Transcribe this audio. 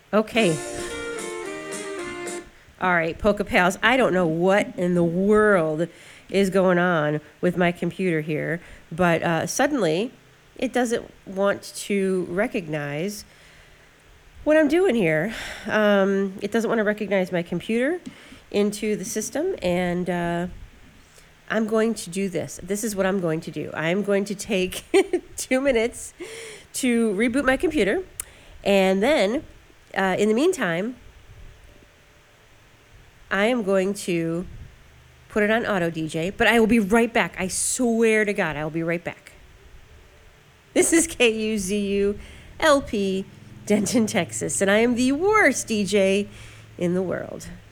Okay. All right, Polka Pals. I don't know what in the world is going on with my computer here, but suddenly it doesn't want to recognize what I'm doing here. It doesn't want to recognize my computer into the system, and I'm going to do this. This is what I'm going to do. I'm going to take 2 minutes to reboot my computer, and then in the meantime, I am going to put it on auto DJ, but I will be right back. I swear to God, I will be right back. This is KUZU LP, Denton, Texas, and I am the worst DJ in the world.